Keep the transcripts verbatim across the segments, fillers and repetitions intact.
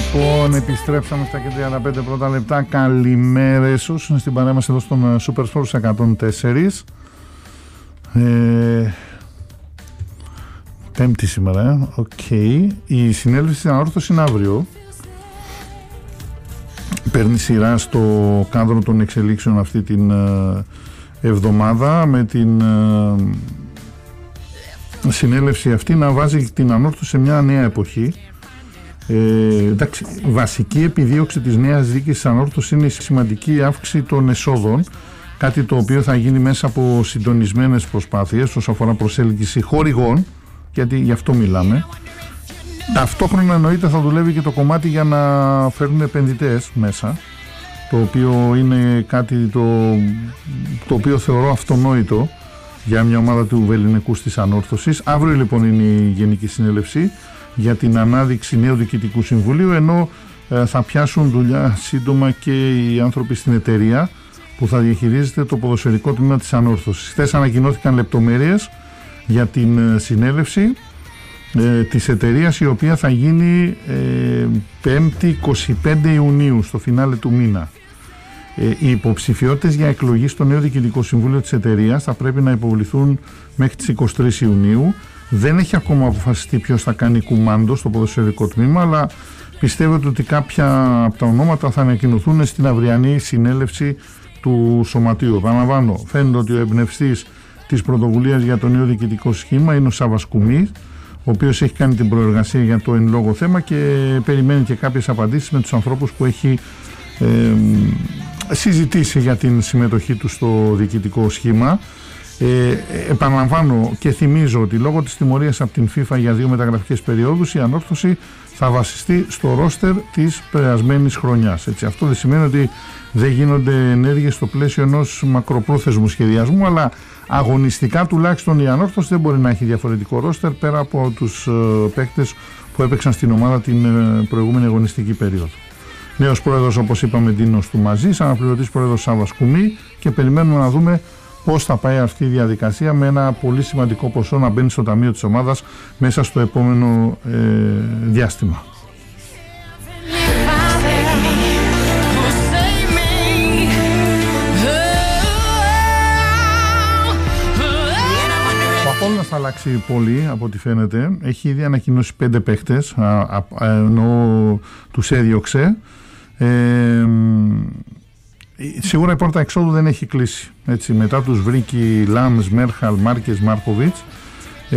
Λοιπόν, επιστρέψαμε στα και τριάντα πέντε πρώτα λεπτά. Καλημέρες όσους είναι στην παρέα μας εδώ στον Super Sport εκατόν τέσσερα. Ε, πέμπτη σήμερα, ε. Οκ. Okay. Η συνέλευση στην Ανόρθωση είναι αύριο. Παίρνει σειρά στο κάδρο των εξελίξεων αυτή την εβδομάδα, με την συνέλευση αυτή να βάζει την Ανόρθωση σε μια νέα εποχή. Ε, εντάξει, η βασική επιδίωξη της νέας διοίκησης της Ανόρθωσης είναι η σημαντική αύξηση των εσόδων, κάτι το οποίο θα γίνει μέσα από συντονισμένες προσπάθειες όσον αφορά προσέλκυση χορηγών, γιατί γι' αυτό μιλάμε. Ταυτόχρονα εννοείται θα δουλεύει και το κομμάτι για να φέρουν επενδυτές μέσα, το οποίο είναι κάτι το, το οποίο θεωρώ αυτονόητο για μια ομάδα του βελληνικούς της Ανόρθωσης. Αύριο λοιπόν είναι η Γενική Συνέλευση για την ανάδειξη νέου Διοικητικού Συμβουλίου, ενώ ε, θα πιάσουν δουλειά σύντομα και οι άνθρωποι στην εταιρεία που θα διαχειρίζεται το ποδοσφαιρικό τμήμα της Ανόρθωσης. Χθες ανακοινώθηκαν λεπτομέρειες για την ε, συνέλευση ε, της εταιρείας, η οποία θα γίνει ε, πέμπτη εικοστή πέμπτη Ιουνίου, στο φινάλε του μήνα. Ε, οι υποψηφιότητες για εκλογή στο νέο Διοικητικό Συμβούλιο της εταιρείας θα πρέπει να υποβληθούν μέχρι τις εικοστή τρίτη Ιουνίου. Δεν έχει ακόμα αποφασιστεί ποιος θα κάνει κουμάντο στο ποδοσφαιρικό τμήμα, αλλά πιστεύετε ότι κάποια από τα ονόματα θα ανακοινωθούν στην αυριανή συνέλευση του Σωματείου. Επαναλαμβάνω, φαίνεται ότι ο εμπνευστής της πρωτοβουλίας για το νέο διοικητικό σχήμα είναι ο Σάββας Κουμής, ο οποίος έχει κάνει την προεργασία για το εν λόγω θέμα και περιμένει και κάποιες απαντήσεις με τους ανθρώπους που έχει ε, συζητήσει για την συμμετοχή του στο διοικητικό σχήμα. Ε, επαναλαμβάνω και θυμίζω ότι λόγω της τιμωρίας από την FIFA για δύο μεταγραφικές περιόδους, η Ανόρθωση θα βασιστεί στο ρόστερ της περασμένης χρονιάς. Έτσι, αυτό δεν σημαίνει ότι δεν γίνονται ενέργειες στο πλαίσιο ενός μακροπρόθεσμου σχεδιασμού, αλλά αγωνιστικά τουλάχιστον η Ανόρθωση δεν μπορεί να έχει διαφορετικό ρόστερ πέρα από τους ε, παίκτες που έπαιξαν στην ομάδα την ε, προηγούμενη αγωνιστική περίοδο. Νέος πρόεδρος, όπως είπαμε, Ντίνος του Μαζής, αναπληρωτής πρόεδρος Σάββας Κουμή, και περιμένουμε να δούμε πώς θα πάει αυτή η διαδικασία, με ένα πολύ σημαντικό ποσό να μπαίνει στο ταμείο της ομάδας μέσα στο επόμενο ε, διάστημα. Ο Απόλλωνας θα αλλάξει πολύ από ό,τι φαίνεται. Έχει ήδη ανακοινώσει πέντε παίχτες, ενώ τους έδιωξε. Ε, Σίγουρα η πόρτα εξόδου δεν έχει κλείσει. Έτσι, μετά τους βρήκε Λάμς, Μέρχαλ, Μάρκες, Μάρκοβιτς. Ε,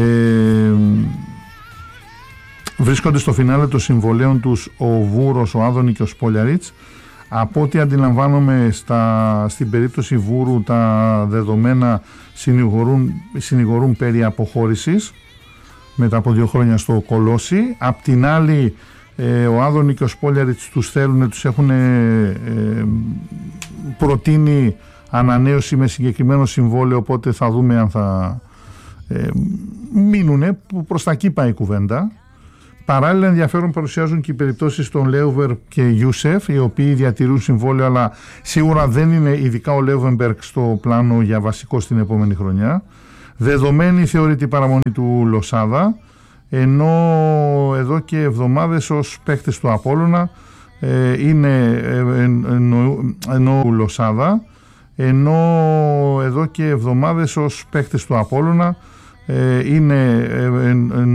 βρίσκονται στο φινάλε των συμβολέων τους ο Βούρος, ο Άδωνη και ο Σπολιαρίτς. Από ό,τι αντιλαμβάνομαι, στα, στην περίπτωση Βούρου τα δεδομένα συνηγορούν, συνηγορούν περί αποχώρησης μετά από δύο χρόνια στο Κολόσι. Απ' την άλλη, Ε, ο Άδωνη και ο Σπόλιαριτς τους θέλουν, τους έχουν ε, ε, προτείνει ανανέωση με συγκεκριμένο συμβόλαιο, οπότε θα δούμε αν θα ε, μείνουνε, που προς τα εκεί πάει η κουβέντα. Παράλληλα ενδιαφέρον παρουσιάζουν και οι περιπτώσεις των Λέουβερ και Ιούσεφ, οι οποίοι διατηρούν συμβόλαιο, αλλά σίγουρα δεν είναι, ειδικά ο Λέουβενμπεργκ, στο πλάνο για βασικό στην επόμενη χρονιά. Δεδομένη θεωρείται η παραμονή του Λοσάδα, ενώ εδώ και εβδομάδες ως παίχτες του Απόλλωνα ε, είναι ε, ενώ, ενώ Λοσάδα, ενώ εδώ και εβδομάδες ως παίχτες του Απόλλωνα ε, είναι ε, ε,